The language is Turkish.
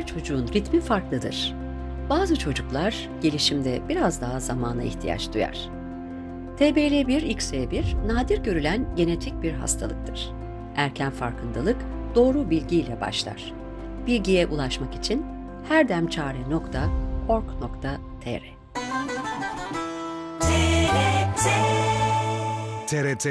Her çocuğun ritmi farklıdır. Bazı çocuklar gelişimde biraz daha zamana ihtiyaç duyar. TBL1-XY1 nadir görülen genetik bir hastalıktır. Erken farkındalık doğru bilgiyle başlar. Bilgiye ulaşmak için herdemçare.org.tr TRT